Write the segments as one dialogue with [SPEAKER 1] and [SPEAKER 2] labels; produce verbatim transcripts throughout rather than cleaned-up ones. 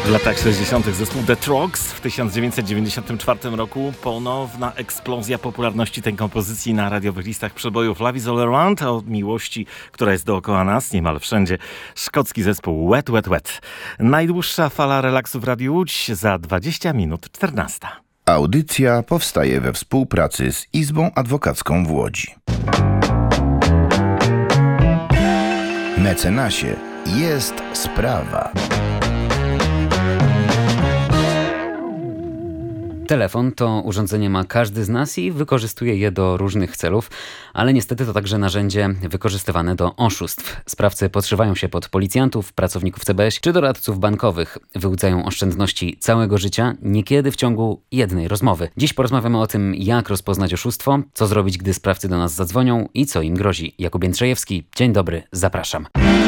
[SPEAKER 1] W latach sześćdziesiątych zespół The Trogs, w tysiąc dziewięćset dziewięćdziesiątym czwartym roku ponowna eksplozja popularności tej kompozycji na radiowych listach przebojów Love is All Around, o miłości, która jest dookoła nas, niemal wszędzie. Szkocki zespół Wet Wet Wet. Najdłuższa fala relaksu w Radiu Łódź za dwadzieścia minut czternasta.
[SPEAKER 2] Audycja powstaje we współpracy z Izbą Adwokacką w Łodzi. Mecenasie, jest sprawa.
[SPEAKER 3] Telefon to urządzenie ma każdy z nas i wykorzystuje je do różnych celów, ale niestety to także narzędzie wykorzystywane do oszustw. Sprawcy podszywają się pod policjantów, pracowników C B S czy doradców bankowych. Wyłudzają oszczędności całego życia, niekiedy w ciągu jednej rozmowy. Dziś porozmawiamy o tym, jak rozpoznać oszustwo, co zrobić, gdy sprawcy do nas zadzwonią i co im grozi. Jakub Jędrzejewski, dzień dobry, zapraszam.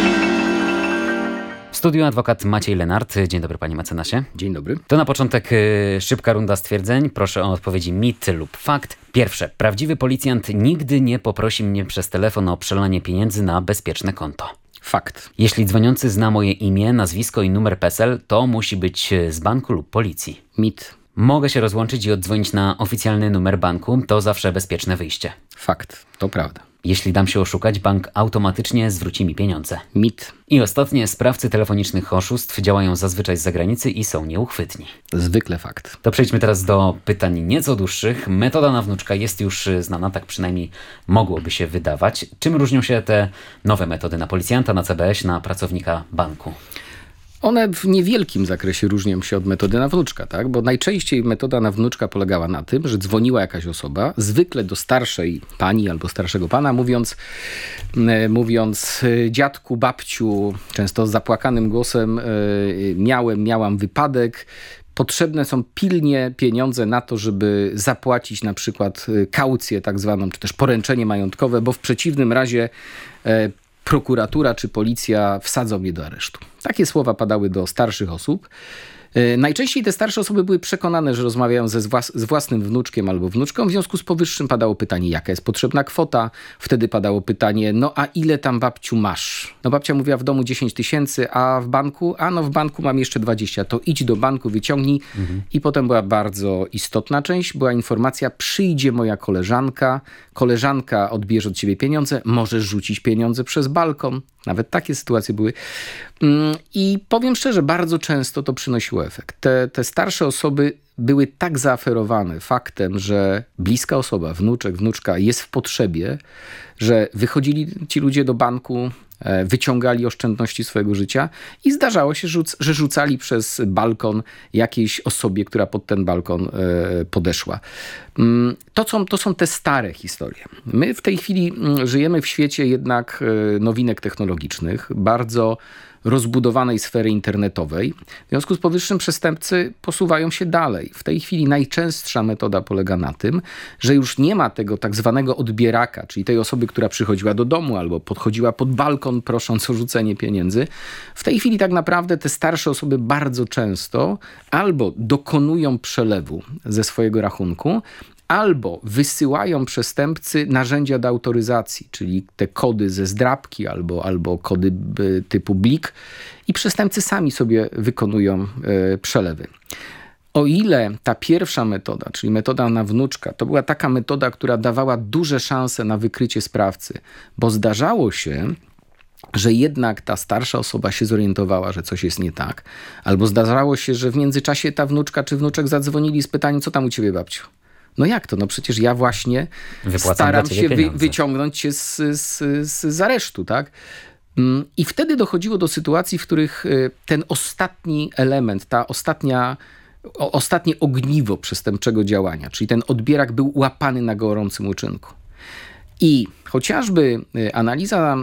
[SPEAKER 3] W studiu adwokat Maciej Lenart. Dzień dobry, panie mecenasie.
[SPEAKER 4] Dzień dobry.
[SPEAKER 3] To na początek y, szybka runda stwierdzeń. Proszę o odpowiedzi mit lub fakt. Pierwsze. Prawdziwy policjant nigdy nie poprosi mnie przez telefon o przelanie pieniędzy na bezpieczne konto.
[SPEAKER 4] Fakt.
[SPEAKER 3] Jeśli dzwoniący zna moje imię, nazwisko i numer PESEL, to musi być z banku lub policji.
[SPEAKER 4] Mit.
[SPEAKER 3] Mogę się rozłączyć i oddzwonić na oficjalny numer banku. To zawsze bezpieczne wyjście.
[SPEAKER 4] Fakt. To prawda.
[SPEAKER 3] Jeśli dam się oszukać, bank automatycznie zwróci mi pieniądze.
[SPEAKER 4] Mit.
[SPEAKER 3] I ostatnie, sprawcy telefonicznych oszustw działają zazwyczaj z zagranicy i są nieuchwytni.
[SPEAKER 4] Zwykle fakt.
[SPEAKER 3] To przejdźmy teraz do pytań nieco dłuższych. Metoda na wnuczka jest już znana, tak przynajmniej mogłoby się wydawać. Czym różnią się te nowe metody na policjanta, na C B S, na pracownika banku?
[SPEAKER 4] One w niewielkim zakresie różnią się od metody na wnuczka, tak? Bo najczęściej metoda na wnuczka polegała na tym, że dzwoniła jakaś osoba, zwykle do starszej pani albo starszego pana, mówiąc, mówiąc dziadku, babciu, często z zapłakanym głosem, miałem, miałam wypadek, potrzebne są pilnie pieniądze na to, żeby zapłacić na przykład kaucję tak zwaną, czy też poręczenie majątkowe, bo w przeciwnym razie prokuratura czy policja wsadzą mnie do aresztu. Takie słowa padały do starszych osób. Najczęściej te starsze osoby były przekonane, że rozmawiają ze włas- z własnym wnuczkiem albo wnuczką. W związku z powyższym padało pytanie, jaka jest potrzebna kwota. Wtedy padało pytanie, no a ile tam babciu masz? No babcia mówiła w domu dziesięć tysięcy, a w banku? A no w banku mam jeszcze dwadzieścia. To idź do banku, wyciągnij. Mhm. I potem była bardzo istotna część. Była informacja, przyjdzie moja koleżanka. Koleżanka odbierze od ciebie pieniądze. Możesz rzucić pieniądze przez balkon. Nawet takie sytuacje były. I powiem szczerze, bardzo często to przynosiło efekt. Te, te starsze osoby były tak zaaferowane faktem, że bliska osoba, wnuczek, wnuczka jest w potrzebie, że wychodzili ci ludzie do banku, wyciągali oszczędności swojego życia i zdarzało się, że rzucali przez balkon jakiejś osobie, która pod ten balkon podeszła. To są, to są te stare historie. My w tej chwili żyjemy w świecie jednak nowinek technologicznych, bardzo rozbudowanej sfery internetowej. W związku z powyższym przestępcy posuwają się dalej. W tej chwili najczęstsza metoda polega na tym, że już nie ma tego tak zwanego odbieraka, czyli tej osoby, która przychodziła do domu albo podchodziła pod balkon prosząc o rzucenie pieniędzy. W tej chwili tak naprawdę te starsze osoby bardzo często albo dokonują przelewu ze swojego rachunku, albo wysyłają przestępcy narzędzia do autoryzacji, czyli te kody ze zdrabki albo, albo kody typu blik i przestępcy sami sobie wykonują y, przelewy. O ile ta pierwsza metoda, czyli metoda na wnuczka, to była taka metoda, która dawała duże szanse na wykrycie sprawcy, bo zdarzało się, że jednak ta starsza osoba się zorientowała, że coś jest nie tak, albo zdarzało się, że w międzyczasie ta wnuczka czy wnuczek zadzwonili z pytaniem, co tam u ciebie, babciu? No jak to? No przecież ja właśnie Wypłacam staram się wy, wyciągnąć cię z, z, z, z aresztu, tak? I wtedy dochodziło do sytuacji, w których ten ostatni element, ta ostatnia, o, ostatnie ogniwo przestępczego działania, czyli ten odbierak był łapany na gorącym uczynku. I chociażby analiza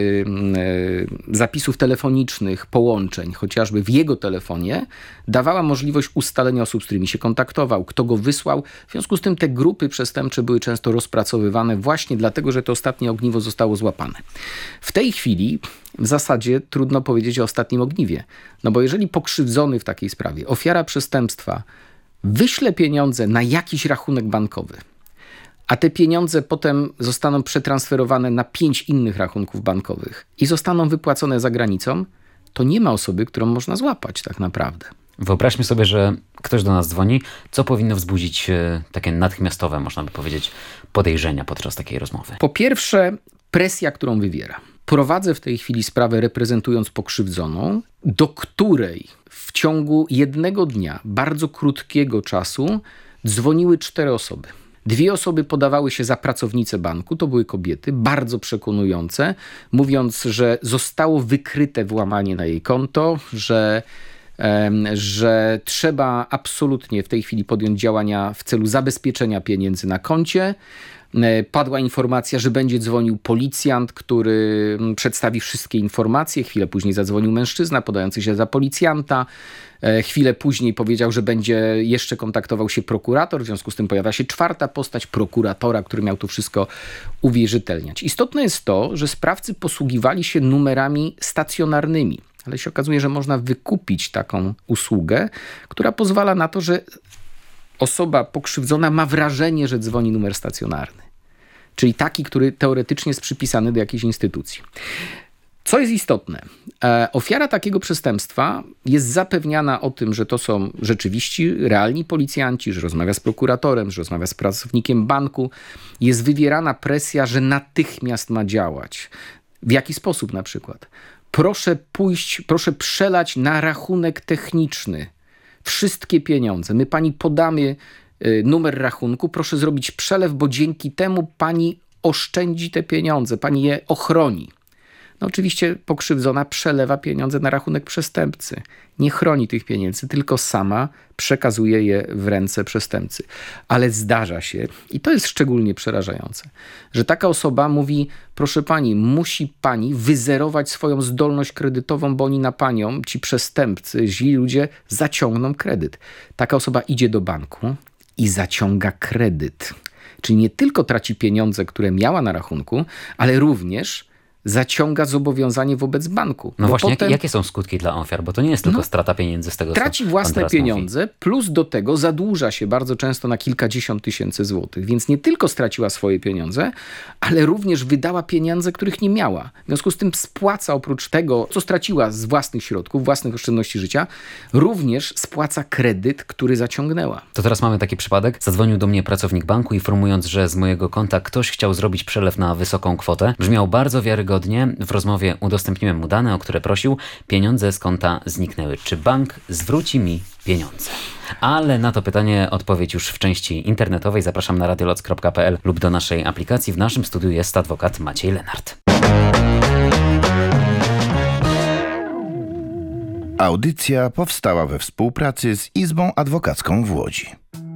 [SPEAKER 4] zapisów telefonicznych, połączeń, chociażby w jego telefonie, dawała możliwość ustalenia osób, z którymi się kontaktował, kto go wysłał. W związku z tym te grupy przestępcze były często rozpracowywane właśnie dlatego, że to ostatnie ogniwo zostało złapane. W tej chwili w zasadzie trudno powiedzieć o ostatnim ogniwie. No bo jeżeli pokrzywdzony w takiej sprawie, ofiara przestępstwa wyśle pieniądze na jakiś rachunek bankowy, a te pieniądze potem zostaną przetransferowane na pięć innych rachunków bankowych i zostaną wypłacone za granicą, to nie ma osoby, którą można złapać tak naprawdę.
[SPEAKER 3] Wyobraźmy sobie, że ktoś do nas dzwoni. Co powinno wzbudzić e, takie natychmiastowe, można by powiedzieć, podejrzenia podczas takiej rozmowy?
[SPEAKER 4] Po pierwsze, presja, którą wywiera. Prowadzę w tej chwili sprawę reprezentując pokrzywdzoną, do której w ciągu jednego dnia, bardzo krótkiego czasu, dzwoniły cztery osoby. Dwie osoby podawały się za pracownice banku, to były kobiety, bardzo przekonujące, mówiąc, że zostało wykryte włamanie na jej konto, że że trzeba absolutnie w tej chwili podjąć działania w celu zabezpieczenia pieniędzy na koncie. Padła informacja, że będzie dzwonił policjant, który przedstawi wszystkie informacje. Chwilę później zadzwonił mężczyzna podający się za policjanta. Chwilę później powiedział, że będzie jeszcze kontaktował się prokurator. W związku z tym pojawia się czwarta postać prokuratora, który miał to wszystko uwierzytelniać. Istotne jest to, że sprawcy posługiwali się numerami stacjonarnymi. Ale się okazuje, że można wykupić taką usługę, która pozwala na to, że osoba pokrzywdzona ma wrażenie, że dzwoni numer stacjonarny. Czyli taki, który teoretycznie jest przypisany do jakiejś instytucji. Co jest istotne? E, ofiara takiego przestępstwa jest zapewniana o tym, że to są rzeczywiście realni policjanci, że rozmawia z prokuratorem, że rozmawia z pracownikiem banku. Jest wywierana presja, że natychmiast ma działać. W jaki sposób na przykład? Proszę pójść, proszę przelać na rachunek techniczny wszystkie pieniądze. My pani podamy numer rachunku, proszę zrobić przelew, bo dzięki temu pani oszczędzi te pieniądze, pani je ochroni. No oczywiście pokrzywdzona przelewa pieniądze na rachunek przestępcy. Nie chroni tych pieniędzy, tylko sama przekazuje je w ręce przestępcy. Ale zdarza się, i to jest szczególnie przerażające, że taka osoba mówi: proszę pani, musi pani wyzerować swoją zdolność kredytową, bo oni na panią, ci przestępcy, źli ludzie, zaciągną kredyt. Taka osoba idzie do banku i zaciąga kredyt. Czyli nie tylko traci pieniądze, które miała na rachunku, ale również zaciąga zobowiązanie wobec banku.
[SPEAKER 3] No właśnie, potem, jakie są skutki dla ofiar? Bo to nie jest tylko no, strata pieniędzy z tego, co
[SPEAKER 4] traci własne pieniądze, mówi. Plus do tego zadłuża się bardzo często na kilkadziesiąt tysięcy złotych. Więc nie tylko straciła swoje pieniądze, ale również wydała pieniądze, których nie miała. W związku z tym spłaca oprócz tego, co straciła z własnych środków, własnych oszczędności życia, również spłaca kredyt, który zaciągnęła.
[SPEAKER 3] To teraz mamy taki przypadek. Zadzwonił do mnie pracownik banku, informując, że z mojego konta ktoś chciał zrobić przelew na wysoką kwotę. Brzmiał bardzo wiarygodnie. W rozmowie udostępniłem mu dane, o które prosił. Pieniądze z konta zniknęły. Czy bank zwróci mi pieniądze? Ale na to pytanie odpowiedź już w części internetowej. Zapraszam na radioloc kropka p l lub do naszej aplikacji. W naszym studiu jest adwokat Maciej Lenart.
[SPEAKER 2] Audycja powstała we współpracy z Izbą Adwokacką w Łodzi.